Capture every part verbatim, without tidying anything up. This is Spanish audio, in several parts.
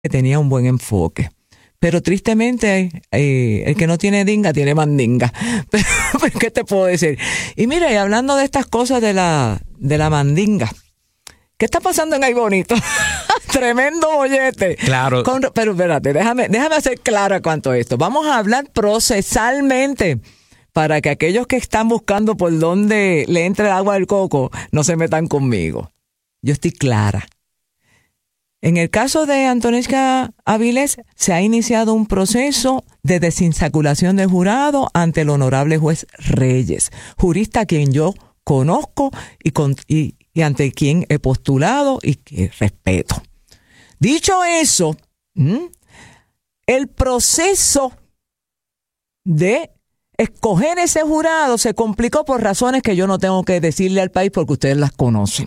que tenía un buen enfoque. Pero tristemente, eh, el que no tiene dinga tiene mandinga. Pero, pero, ¿qué te puedo decir? Y mira, y hablando de estas cosas de la, de la mandinga, ¿qué está pasando en Ay Bonito? Tremendo bollete. Claro. Con, pero espérate, déjame, déjame hacer clara cuanto a esto. Vamos a hablar procesalmente para que aquellos que están buscando por dónde le entre el agua del coco no se metan conmigo. Yo estoy clara. En el caso de Antonieshka Avilés, se ha iniciado un proceso de desinsaculación del jurado ante el honorable juez Reyes, jurista a quien yo conozco y, con, y, y ante quien he postulado y que respeto. Dicho eso, ¿m? el proceso de escoger ese jurado se complicó por razones que yo no tengo que decirle al país porque ustedes las conocen.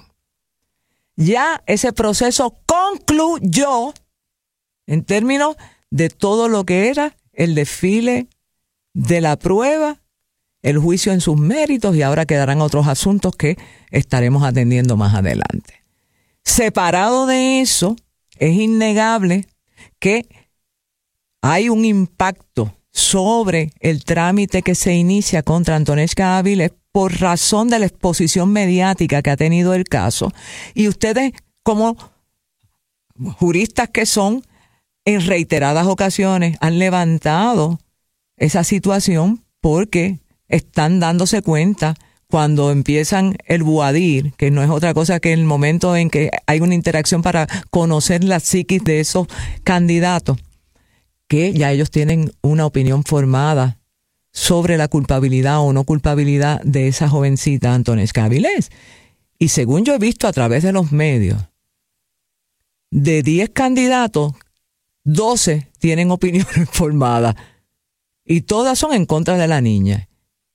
Ya ese proceso concluyó en términos de todo lo que era el desfile de la prueba, el juicio en sus méritos, y ahora quedarán otros asuntos que estaremos atendiendo más adelante. Separado de eso, es innegable que hay un impacto sobre el trámite que se inicia contra Antonieshka Avilés por razón de la exposición mediática que ha tenido el caso. Y ustedes, como juristas que son, en reiteradas ocasiones han levantado esa situación porque están dándose cuenta cuando empiezan el buadir, que no es otra cosa que el momento en que hay una interacción para conocer la psiquis de esos candidatos, que ya ellos tienen una opinión formada sobre la culpabilidad o no culpabilidad de esa jovencita Antonieshka Avilés. Y según yo he visto a través de los medios, de diez candidatos, doce tienen opiniones formadas y todas son en contra de la niña.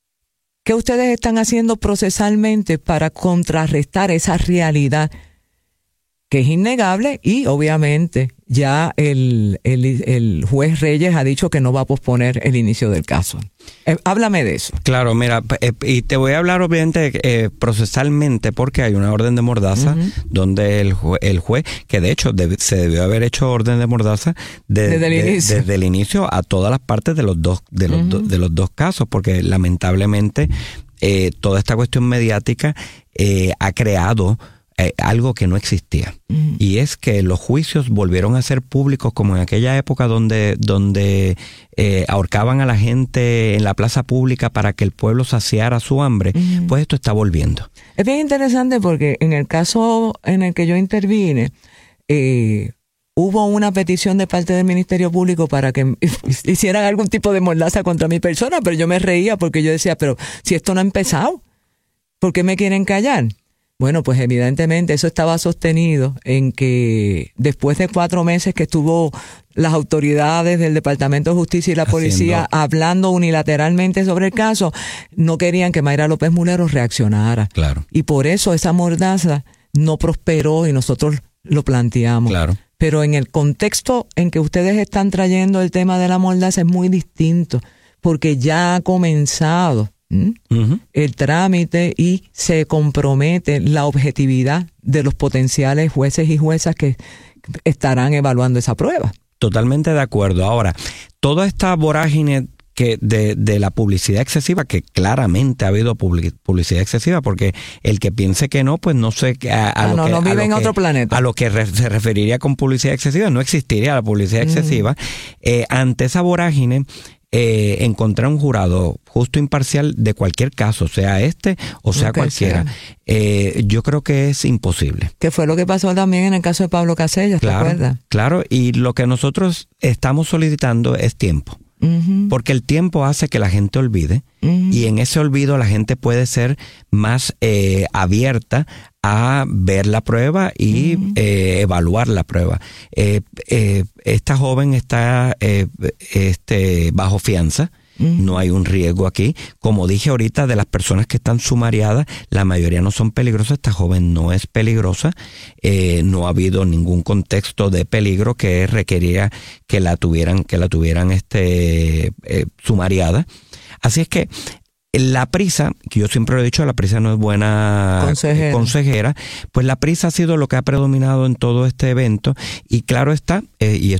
¿Qué ustedes están haciendo procesalmente para contrarrestar esa realidad que es innegable? Y obviamente ya el, el, el juez Reyes ha dicho que no va a posponer el inicio del caso. Eh, háblame de eso. Claro, mira, eh, y te voy a hablar obviamente eh, procesalmente porque hay una orden de mordaza uh-huh. donde el, jue, el juez, que de hecho debe, se debió haber hecho orden de mordaza de, desde, el de, inicio. desde el inicio a todas las partes de los dos, de los, uh-huh. do, de los dos casos, porque lamentablemente eh, toda esta cuestión mediática eh, ha creado Eh, algo que no existía. Mm. Y es que los juicios volvieron a ser públicos como en aquella época donde, donde eh, ahorcaban a la gente en la plaza pública para que el pueblo saciara su hambre. Mm. Pues esto está volviendo. Es bien interesante porque en el caso en el que yo intervine, eh, hubo una petición de parte del Ministerio Público para que hicieran algún tipo de mordaza contra mi persona, pero yo me reía porque yo decía, pero si esto no ha empezado, ¿por qué me quieren callar? Bueno, pues evidentemente eso estaba sostenido en que después de cuatro meses que estuvo las autoridades del Departamento de Justicia y la policía Haciendo. hablando unilateralmente sobre el caso, no querían que Mayra López Mulero reaccionara. Claro. Y por eso esa mordaza no prosperó y nosotros lo planteamos. Claro. Pero en el contexto en que ustedes están trayendo el tema de la mordaza es muy distinto, porque ya ha comenzado ¿Mm? Uh-huh. el trámite y se compromete la objetividad de los potenciales jueces y juezas que estarán evaluando esa prueba. Totalmente de acuerdo. Ahora, toda esta vorágine que de, de la publicidad excesiva, que claramente ha habido publicidad excesiva, porque el que piense que no, pues no sé a, a ah, lo no, que no vive a en lo otro que, planeta. A lo que re, se referiría con publicidad excesiva, no existiría la publicidad mm. excesiva. Eh, ante esa vorágine, Eh, encontrar un jurado justo e imparcial de cualquier caso, sea este o sea okay, cualquiera, eh, yo creo que es imposible. Que fue lo que pasó también en el caso de Pablo Casellas, claro, ¿te acuerdas? Claro, y lo que nosotros estamos solicitando es tiempo. Uh-huh. Porque el tiempo hace que la gente olvide uh-huh. y en ese olvido la gente puede ser más eh, abierta a ver la prueba y uh-huh. eh, evaluar la prueba. Eh, eh, esta joven está eh, este, bajo fianza. Uh-huh. No hay un riesgo aquí. Como dije ahorita, de las personas que están sumariadas, la mayoría no son peligrosas. Esta joven no es peligrosa. Eh, no ha habido ningún contexto de peligro que requería que la tuvieran, que la tuvieran este, eh, sumariada. Así es que La prisa, que yo siempre lo he dicho, la prisa no es buena consejera. consejera, pues la prisa ha sido lo que ha predominado en todo este evento y claro está, eh, y